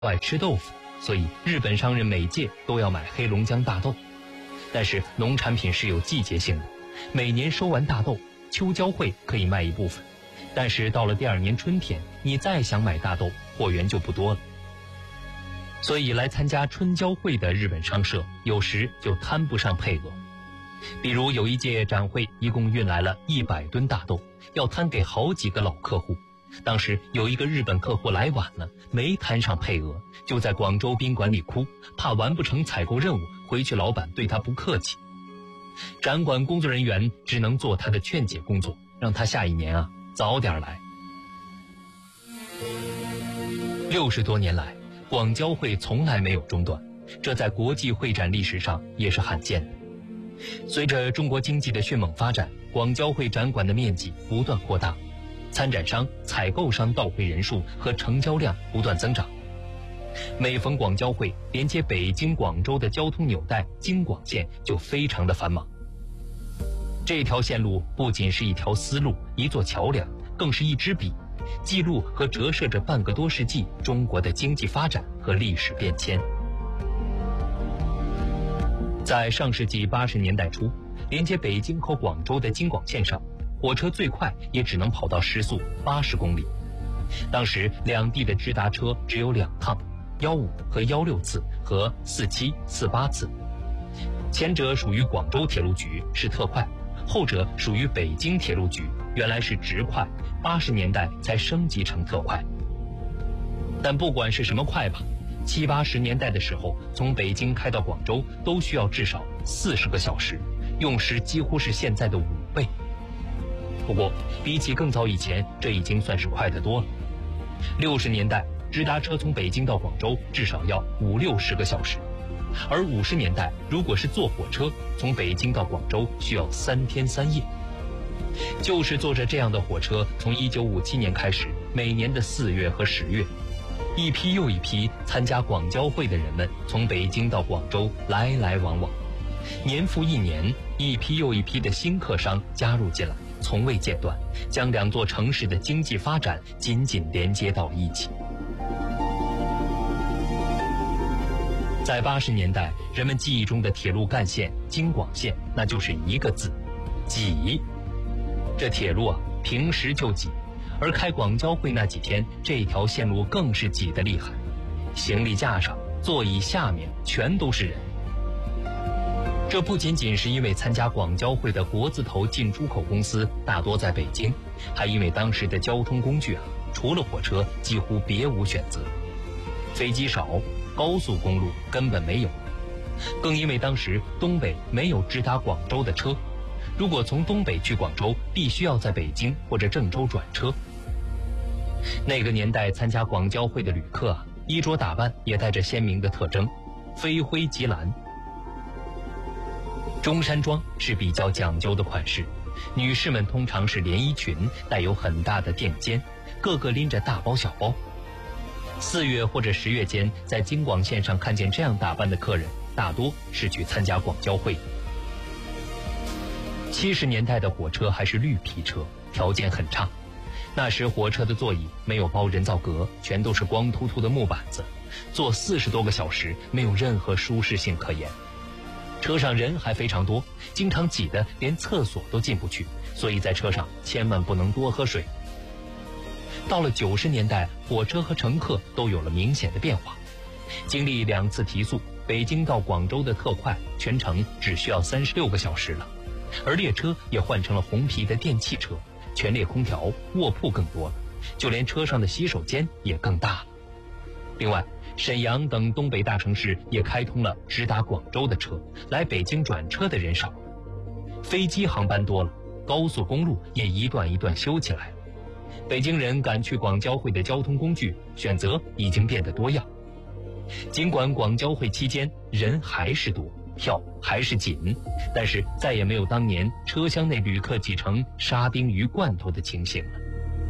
爱吃豆腐，所以日本商人每届都要买黑龙江大豆。但是农产品是有季节性的，每年收完大豆，秋交会可以卖一部分，但是到了第二年春天，你再想买大豆，货源就不多了。所以来参加春交会的日本商社有时就摊不上配额。比如有一届展会一共运来了100吨大豆，要摊给好几个老客户。当时有一个日本客户来晚了，没摊上配额，就在广州宾馆里哭，怕完不成采购任务，回去老板对他不客气。展馆工作人员只能做他的劝解工作，让他下一年早点来。60多年来，广交会从来没有中断，这在国际会展历史上也是罕见的。随着中国经济的迅猛发展，广交会展馆的面积不断扩大，参展商、采购商到会人数和成交量不断增长。每逢广交会，连接北京、广州的交通纽带京广线就非常的繁忙。这条线路不仅是一条丝路、一座桥梁，更是一支笔，记录和折射着半个多世纪中国的经济发展和历史变迁。在上世纪80年代初，连接北京和广州的京广线上，火车最快也只能跑到时速80公里。当时两地的直达车只有2趟，15和16次和47、48次。前者属于广州铁路局，是特快，后者属于北京铁路局，原来是直快，80年代才升级成特快。但不管是什么快吧，70、80年代的时候，从北京开到广州都需要至少40个小时，用时几乎是现在的5倍。不过比起更早以前，这已经算是快得多了。60年代直达车从北京到广州至少要50、60个小时，而50年代如果是坐火车，从北京到广州需要3天3夜。就是坐着这样的火车，从1957年开始，每年的4月和10月，一批又一批参加广交会的人们从北京到广州来来往往，年复一年，一批又一批的新客商加入进来，从未间断，将两座城市的经济发展紧紧连接到了一起。在80年代，人们记忆中的铁路干线京广线，那就是一个字：挤。这铁路平时就挤，而开广交会那几天，这条线路更是挤得厉害，行李架上、座椅下面全都是人。这不仅仅是因为参加广交会的国字头进出口公司大多在北京，还因为当时的交通工具除了火车几乎别无选择，飞机少，高速公路根本没有，更因为当时东北没有直达广州的车，如果从东北去广州，必须要在北京或者郑州转车。那个年代参加广交会的旅客衣着打扮也带着鲜明的特征，非灰即蓝。中山装是比较讲究的款式，女士们通常是连衣裙，带有很大的垫肩，个个拎着大包小包。4月或者10月间，在京广线上看见这样打扮的客人，大多是去参加广交会。70年代的火车还是绿皮车，条件很差。那时火车的座椅没有包人造革，全都是光秃秃的木板子，坐40多个小时，没有任何舒适性可言。车上人还非常多，经常挤得连厕所都进不去，所以在车上千万不能多喝水。到了90年代，火车和乘客都有了明显的变化。经历2次提速，北京到广州的特快全程只需要36个小时了，而列车也换成了红皮的电气车，全列空调，卧铺更多了，就连车上的洗手间也更大了。另外，沈阳等东北大城市也开通了直达广州的车，来北京转车的人少了，飞机航班多了，高速公路也一段一段修起来了。北京人赶去广交会的交通工具选择已经变得多样。尽管广交会期间人还是多，票还是紧，但是再也没有当年车厢内旅客挤成沙丁鱼罐头的情形了。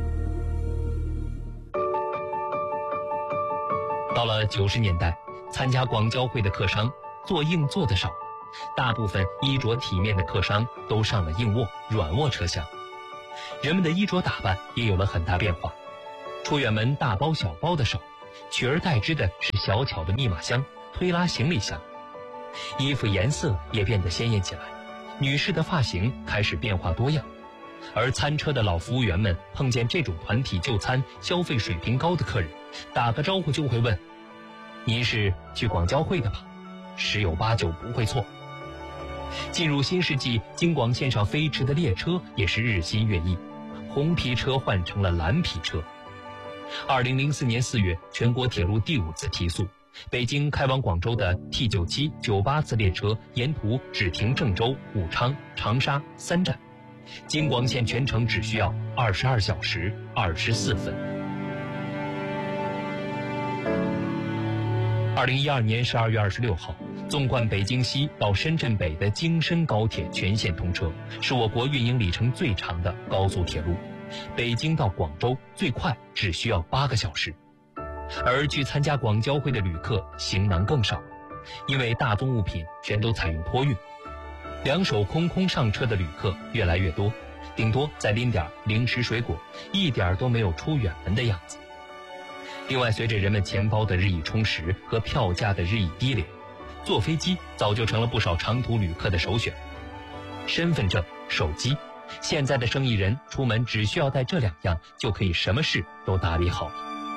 到了90年代，参加广交会的客商坐硬座的少了，大部分衣着体面的客商都上了硬卧、软卧车厢。人们的衣着打扮也有了很大变化，出远门大包小包的少， 取而代之的是小巧的密码箱、推拉行李箱。衣服颜色也变得鲜艳起来，女士的发型开始变化多样。而餐车的老服务员们碰见这种团体就餐、消费水平高的客人，打个招呼就会问：“您是去广交会的吧？”10有8九不会错。进入新世纪，京广线上飞驰的列车也是日新月异，红皮车换成了蓝皮车。2004年4月，全国铁路第5次提速，北京开往广州的 T97、98次列车沿途只停郑州、武昌、长沙3站，京广线全程只需要22小时24分。2012年12月26号，纵贯北京西到深圳北的京深高铁全线通车，是我国运营里程最长的高速铁路。北京到广州最快只需要8个小时。而去参加广交会的旅客行囊更少，因为大宗物品全都采用托运，两手空空上车的旅客越来越多，顶多再拎点零食水果，一点都没有出远门的样子。另外，随着人们钱包的日益充实和票价的日益低廉，坐飞机早就成了不少长途旅客的首选。身份证、手机，现在的生意人出门只需要带这2样，就可以什么事都打理好了。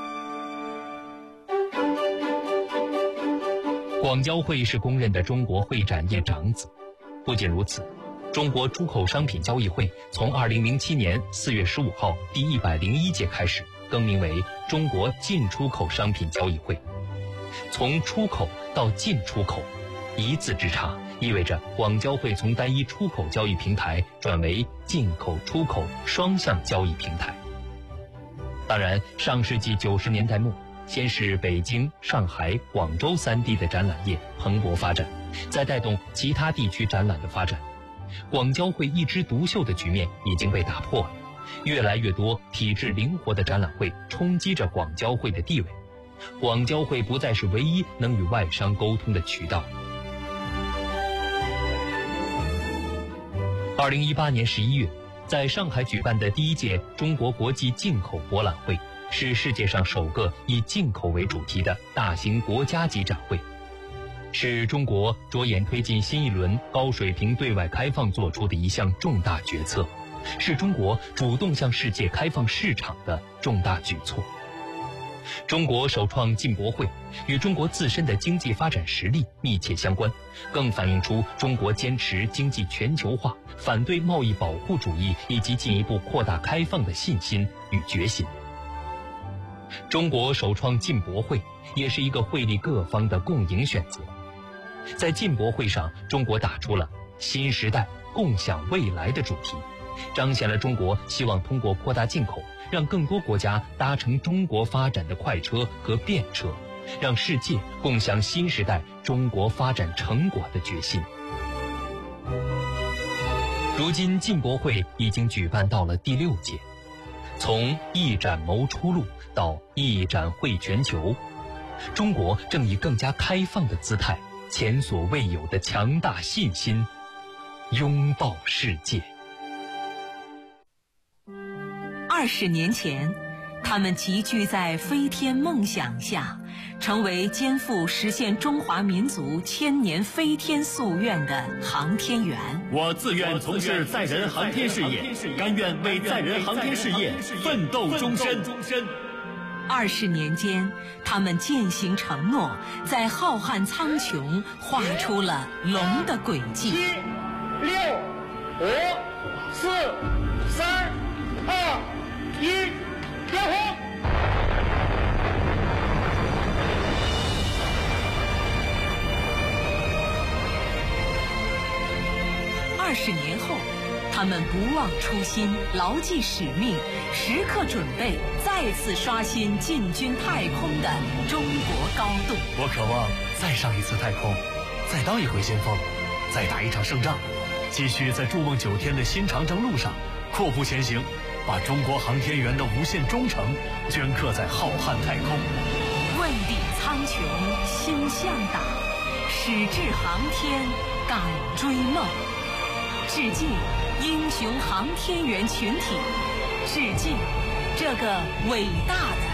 广交会是公认的中国会展业长子。不仅如此，中国出口商品交易会从2007年4月15号第101届开始更名为中国进出口商品交易会。从出口到进出口，一字之差，意味着广交会从单一出口交易平台转为进口出口双向交易平台。当然，上世纪90年代末，先是北京、上海、广州3地的展览业蓬勃发展，再带动其他地区展览的发展。广交会一枝独秀的局面已经被打破了，越来越多体制灵活的展览会冲击着广交会的地位。广交会不再是唯一能与外商沟通的渠道。2018年11月，在上海举办的第1届中国国际进口博览会，是世界上首个以进口为主题的大型国家级展会，是中国着眼推进新一轮高水平对外开放做出的一项重大决策，是中国主动向世界开放市场的重大举措。中国首创进博会，与中国自身的经济发展实力密切相关，更反映出中国坚持经济全球化、反对贸易保护主义以及进一步扩大开放的信心与决心。中国首创进博会，也是一个惠利各方的共赢选择。在进博会上，中国打出了新时代共享未来的主题，彰显了中国希望通过扩大进口，让更多国家搭乘中国发展的快车和便车，让世界共享新时代中国发展成果的决心。如今进博会已经举办到了第6届，从一展谋出路到一展汇全球，中国正以更加开放的姿态，前所未有的强大信心，拥抱世界。 20年前，他们集聚在飞天梦想下，成为肩负实现中华民族千年飞天夙愿的航天员。 我自愿从事载人航天事业，甘愿为载人航天事业奋斗终身。 20年间，他们践行承诺，在浩瀚苍穹画出了龙的轨迹。 7、6、5、4、3、2、1，点火 ！20年后，他们不忘初心，牢记使命，时刻准备再次刷新进军太空的中国高度。 我渴望再上一次太空，再当一回先锋，再打一场胜仗，继续在筑梦9天的新长征路上阔步前行，把中国航天员的无限忠诚镌刻在浩瀚太空。 问鼎苍穹心向党，矢志航天敢追梦。致敬英雄航天员群体，致敬这个伟大的